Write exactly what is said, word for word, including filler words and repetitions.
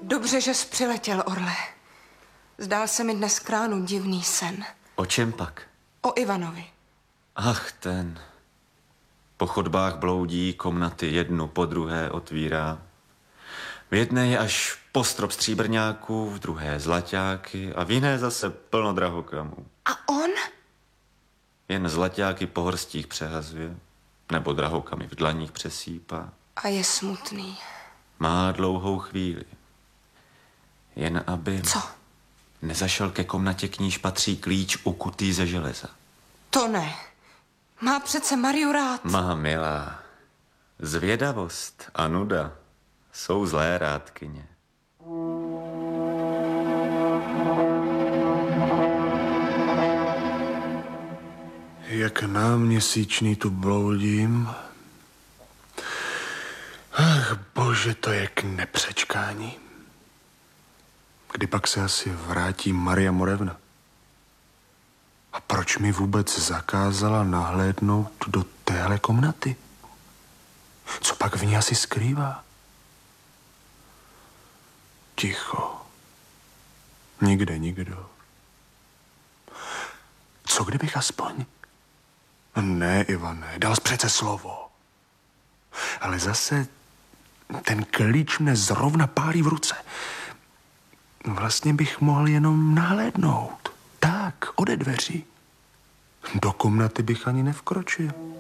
Dobře, že jsi přiletěl, Orle. Zdál se mi dnes k ránu divný sen. O čem pak? O Ivanovi. Ach, ten. Po chodbách bloudí, komnaty jednu po druhé otvírá. V jedné je až postrop stříbrňáků, v druhé zlaťáky a v jiné zase plno drahokamů. A on? Jen zlaťáky po horstích přehazuje, nebo drahokamy v dlaních přesýpá. A je smutný. Má dlouhou chvíli. Jen aby... Co? Nezašel ke komnatě, k níž patří klíč ukutý ze železa. To ne. Má přece Mariu rád. Má, milá. Zvědavost a nuda jsou zlé rádkyně. Jak náměsíčný tu bloudím. Ach, bože, to je k nepřečkání. Kdy pak se asi vrátí Maria Morevna? A proč mi vůbec zakázala nahlédnout do téhle komnaty? Co pak v ní asi skrývá? Ticho. Nikde nikdo. Co kdybych aspoň... Ne, Ivane, dal jsi přece slovo. Ale zase ten klíč mne zrovna pálí v ruce. Vlastně bych mohl jenom nahlédnout. Tak, ode dveří. Do komnaty bych ani nevkročil.